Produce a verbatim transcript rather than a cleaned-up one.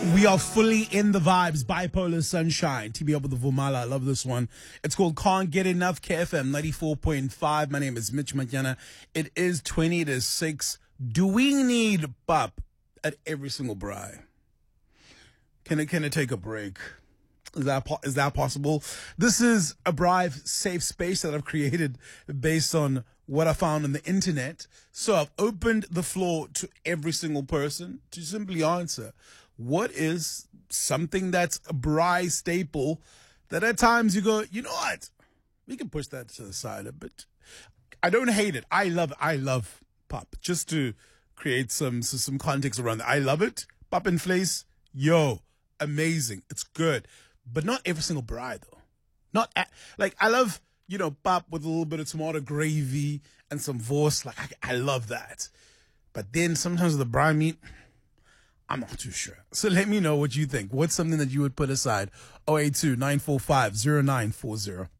We are fully in the vibes. Bipolar Sunshine. T B up with the Vumala. I love this one. It's called Can't Get Enough. K F M ninety-four point five. My name is Mitch Manyana. It is twenty to six. Do we need pap at every single braai? Can it, can it take a break? Is that, po- is that possible? This is a braai safe space that I've created based on what I found on the internet. So I've opened the floor to every single person to simply answer, what is something that's a braai staple that at times you go, you know what? We can push that to the side a bit. I don't hate it. I love I love pap. Just to create some some context around that. I love it. Pap and vlees, yo, amazing. It's good. But not every single braai though. Not at, like I love, you know, pap with a little bit of tomato gravy and some vors. Like I, I love that. But then sometimes the braai meat, I'm not too sure. So let me know what you think. What's something that you would put aside? oh eight two, nine four five, oh nine four oh.